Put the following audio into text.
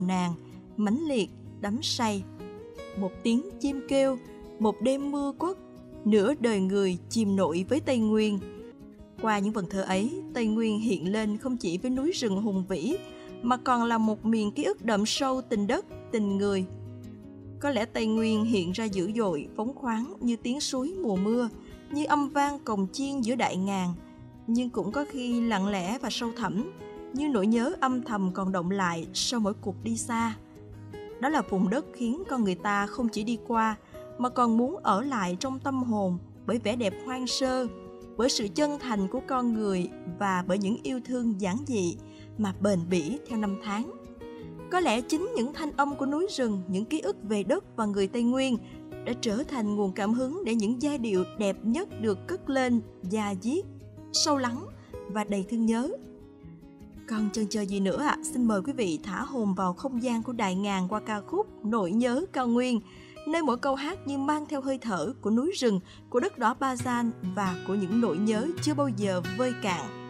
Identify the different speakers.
Speaker 1: nàn, mãnh liệt, đắm say. Một tiếng chim kêu, một đêm mưa quất, nửa đời người chìm nổi với Tây Nguyên. Qua những vần thơ ấy, Tây Nguyên hiện lên không chỉ với núi rừng hùng vĩ, mà còn là một miền ký ức đậm sâu tình đất, tình người. Có lẽ Tây Nguyên hiện ra dữ dội, phóng khoáng như tiếng suối mùa mưa, như âm vang cồng chiên giữa đại ngàn, nhưng cũng có khi lặng lẽ và sâu thẳm, như nỗi nhớ âm thầm còn động lại sau mỗi cuộc đi xa. Đó là vùng đất khiến con người ta không chỉ đi qua, mà còn muốn ở lại trong tâm hồn bởi vẻ đẹp hoang sơ, bởi sự chân thành của con người và bởi những yêu thương giản dị mà bền bỉ theo năm tháng. Có lẽ chính những thanh âm của núi rừng, những ký ức về đất và người Tây Nguyên đã trở thành nguồn cảm hứng để những giai điệu đẹp nhất được cất lên da diết, sâu lắng và đầy thương nhớ. Còn chần chờ gì nữa ạ? Xin mời quý vị thả hồn vào không gian của đại ngàn qua ca khúc Nỗi nhớ cao nguyên, nơi mỗi câu hát như mang theo hơi thở của núi rừng, của đất đỏ Ba Gian và của những nỗi nhớ chưa bao giờ vơi cạn.